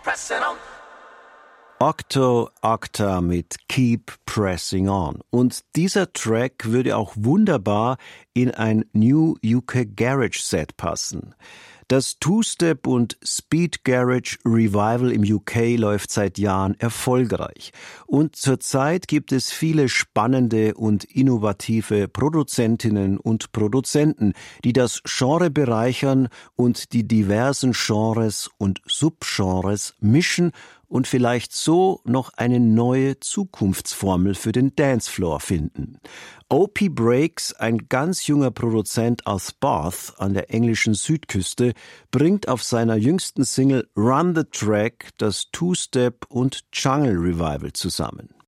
Octo Octa mit Keep Pressing On. Und dieser Track würde auch wunderbar in ein New UK Garage Set passen. Das Two-Step und Speed Garage Revival im UK läuft seit Jahren erfolgreich. Und zurzeit gibt es viele spannende und innovative Produzentinnen und Produzenten, die das Genre bereichern und die diversen Genres und Subgenres mischen und vielleicht so noch eine neue Zukunftsformel für den Dancefloor finden. O.P. Breaks, ein ganz junger Produzent aus Bath an der englischen Südküste, bringt auf seiner jüngsten Single Run the Track das Two-Step und Jungle Revival zusammen.